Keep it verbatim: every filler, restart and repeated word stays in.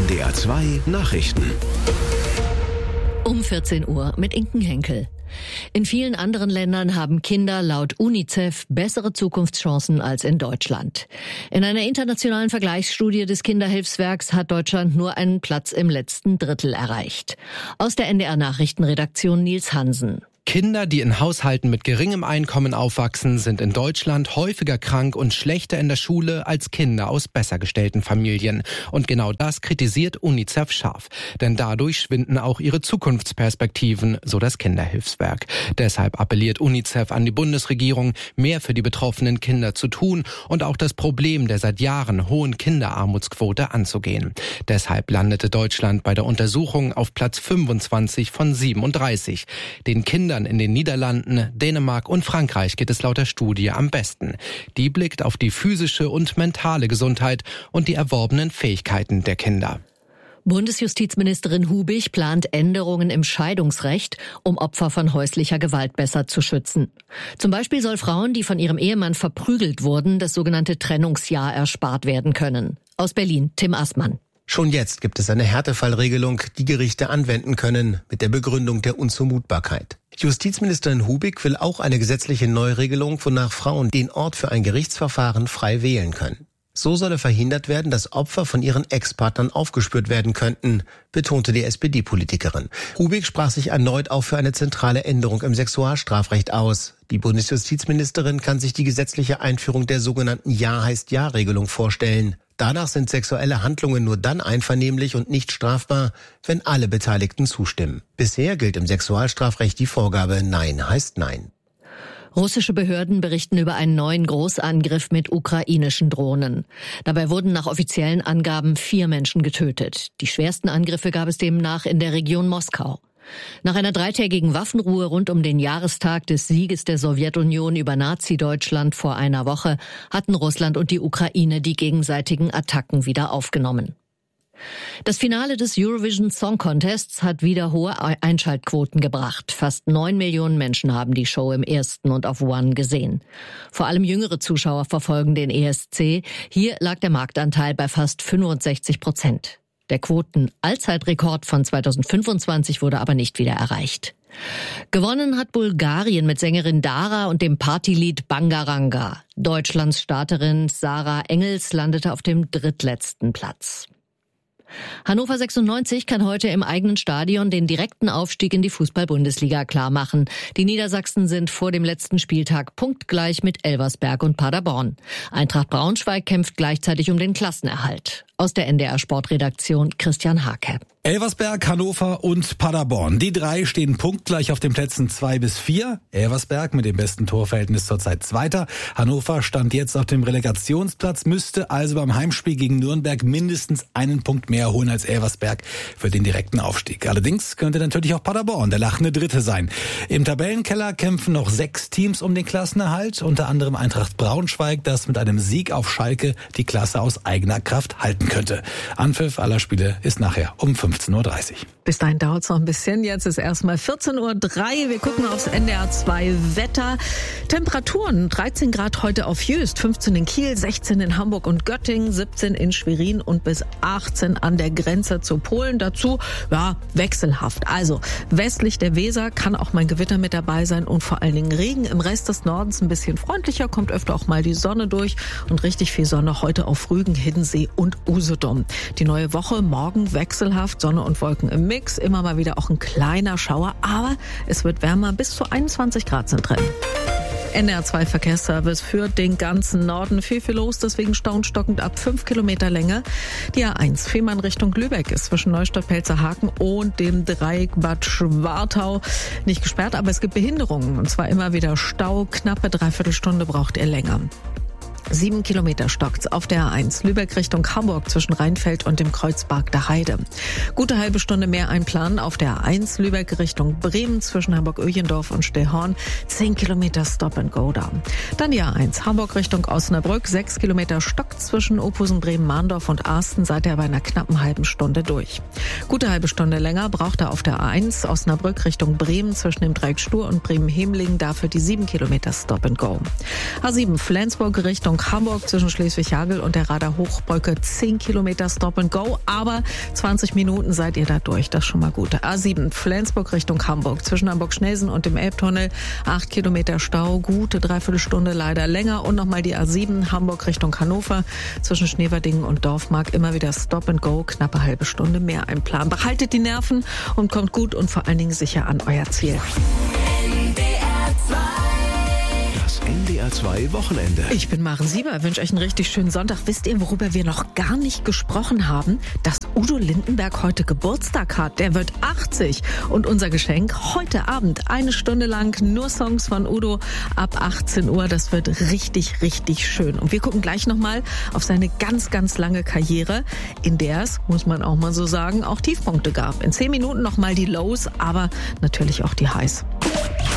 N D R zwei Nachrichten. Um vierzehn Uhr mit Inken Henkel. In vielen anderen Ländern haben Kinder laut UNICEF bessere Zukunftschancen als in Deutschland. In einer internationalen Vergleichsstudie des Kinderhilfswerks hat Deutschland nur einen Platz im letzten Drittel erreicht. Aus der N D R-Nachrichtenredaktion Nils Hansen. Kinder, die in Haushalten mit geringem Einkommen aufwachsen, sind in Deutschland häufiger krank und schlechter in der Schule als Kinder aus besser gestellten Familien. Und genau das kritisiert UNICEF scharf. Denn dadurch schwinden auch ihre Zukunftsperspektiven, so das Kinderhilfswerk. Deshalb appelliert UNICEF an die Bundesregierung, mehr für die betroffenen Kinder zu tun und auch das Problem der seit Jahren hohen Kinderarmutsquote anzugehen. Deshalb landete Deutschland bei der Untersuchung auf Platz fünfundzwanzig von siebenunddreißig. Den Kindern in den Niederlanden, Dänemark und Frankreich geht es laut der Studie am besten. Die blickt auf die physische und mentale Gesundheit und die erworbenen Fähigkeiten der Kinder. Bundesjustizministerin Hubig plant Änderungen im Scheidungsrecht, um Opfer von häuslicher Gewalt besser zu schützen. Zum Beispiel soll Frauen, die von ihrem Ehemann verprügelt wurden, das sogenannte Trennungsjahr erspart werden können. Aus Berlin, Tim Assmann. Schon jetzt gibt es eine Härtefallregelung, die Gerichte anwenden können, mit der Begründung der Unzumutbarkeit. Justizministerin Hubig will auch eine gesetzliche Neuregelung, wonach Frauen den Ort für ein Gerichtsverfahren frei wählen können. So solle verhindert werden, dass Opfer von ihren Ex-Partnern aufgespürt werden könnten, betonte die S P D-Politikerin. Hubig sprach sich erneut auch für eine zentrale Änderung im Sexualstrafrecht aus. Die Bundesjustizministerin kann sich die gesetzliche Einführung der sogenannten Ja heißt Ja-Regelung vorstellen. Danach sind sexuelle Handlungen nur dann einvernehmlich und nicht strafbar, wenn alle Beteiligten zustimmen. Bisher gilt im Sexualstrafrecht die Vorgabe Nein heißt Nein. Russische Behörden berichten über einen neuen Großangriff mit ukrainischen Drohnen. Dabei wurden nach offiziellen Angaben vier Menschen getötet. Die schwersten Angriffe gab es demnach in der Region Moskau. Nach einer dreitägigen Waffenruhe rund um den Jahrestag des Sieges der Sowjetunion über Nazi-Deutschland vor einer Woche hatten Russland und die Ukraine die gegenseitigen Attacken wieder aufgenommen. Das Finale des Eurovision Song Contests hat wieder hohe Einschaltquoten gebracht. Fast neun Millionen Menschen haben die Show im ersten und auf One gesehen. Vor allem jüngere Zuschauer verfolgen den E S C. Hier lag der Marktanteil bei fast fünfundsechzig Prozent. Der Quoten-Allzeitrekord von zweitausendfünfundzwanzig wurde aber nicht wieder erreicht. Gewonnen hat Bulgarien mit Sängerin Dara und dem Partylied Bangaranga. Deutschlands Starterin Sarah Engels landete auf dem drittletzten Platz. Hannover sechsundneunzig kann heute im eigenen Stadion den direkten Aufstieg in die Fußball-Bundesliga klarmachen. Die Niedersachsen sind vor dem letzten Spieltag punktgleich mit Elversberg und Paderborn. Eintracht Braunschweig kämpft gleichzeitig um den Klassenerhalt. Aus der N D R-Sportredaktion Christian Hake. Elversberg, Hannover und Paderborn. Die drei stehen punktgleich auf den Plätzen zwei bis vier. Elversberg mit dem besten Torverhältnis zurzeit Zweiter. Hannover stand jetzt auf dem Relegationsplatz, müsste also beim Heimspiel gegen Nürnberg mindestens einen Punkt mehr holen als Elversberg für den direkten Aufstieg. Allerdings könnte natürlich auch Paderborn der lachende Dritte sein. Im Tabellenkeller kämpfen noch sechs Teams um den Klassenerhalt, unter anderem Eintracht Braunschweig, das mit einem Sieg auf Schalke die Klasse aus eigener Kraft halten könnte. Anpfiff aller Spiele ist nachher um fünfzehn Uhr dreißig. Bis dahin dauert es noch ein bisschen. Jetzt ist erstmal vierzehn Uhr drei. Wir gucken aufs N D R zwei Wetter. Temperaturen dreizehn Grad heute auf Jüst, fünfzehn in Kiel, sechzehn in Hamburg und Göttingen, siebzehn in Schwerin und bis achtzehn an der Grenze zu Polen. Dazu, ja, wechselhaft. Also westlich der Weser kann auch mal ein Gewitter mit dabei sein und vor allen Dingen Regen. Im Rest des Nordens ein bisschen freundlicher, kommt öfter auch mal die Sonne durch und richtig viel Sonne heute auf Rügen, Hiddensee und Usedom. Die neue Woche morgen wechselhaft, Sonne und Wolken im Mix, immer mal wieder auch ein kleiner Schauer, aber es wird wärmer, bis zu einundzwanzig Grad sind drin. N D R zwei Verkehrsservice für den ganzen Norden. Viel, viel los, deswegen staunstockend ab fünf Kilometer Länge. Die A eins Fehmarn Richtung Lübeck ist zwischen Neustadt-Pelzerhaken und dem Dreieck Bad Schwartau nicht gesperrt, aber es gibt Behinderungen und zwar immer wieder Stau. Knappe Dreiviertelstunde braucht ihr länger. Sieben Kilometer stockt's auf der A eins Lübeck Richtung Hamburg zwischen Rheinfeld und dem Kreuzberg der Heide. Gute halbe Stunde mehr einplanen auf der A eins Lübeck Richtung Bremen zwischen Hamburg-Öjendorf und Stehorn. Zehn Kilometer Stop and Go da. Dann die A eins Hamburg Richtung Osnabrück. Sechs Kilometer stockt zwischen Ophusen, Bremen, Mahndorf und Arsten. Seid ihr bei einer knappen halben Stunde durch. Gute halbe Stunde länger braucht er auf der A eins Osnabrück Richtung Bremen zwischen dem Dreieck Stur und Bremen-Hemlingen. Dafür die sieben Kilometer Stop and Go. A sieben Flensburg Richtung Richtung Hamburg zwischen Schleswig-Holstein und der Rader Hochbrücke zehn Kilometer Stop and Go, aber zwanzig Minuten seid ihr da durch, das ist schon mal gut. A sieben Flensburg Richtung Hamburg zwischen Hamburg-Schnelsen und dem Elbtunnel acht Kilometer Stau, gute Dreiviertelstunde leider länger und nochmal die A sieben Hamburg Richtung Hannover zwischen Schneverdingen und Dorfmark immer wieder Stop and Go, knappe halbe Stunde mehr einplanen. Behaltet die Nerven und kommt gut und vor allen Dingen sicher an euer Ziel. Das N D R zwei Wochenende. Ich bin Maren Sieber, wünsche euch einen richtig schönen Sonntag. Wisst ihr, worüber wir noch gar nicht gesprochen haben? Dass Udo Lindenberg heute Geburtstag hat. Der wird achtzig. Und unser Geschenk heute Abend, eine Stunde lang nur Songs von Udo ab achtzehn Uhr. Das wird richtig, richtig schön. Und wir gucken gleich nochmal auf seine ganz, ganz lange Karriere, in der es, muss man auch mal so sagen, auch Tiefpunkte gab. In zehn Minuten nochmal die Lows, aber natürlich auch die Highs.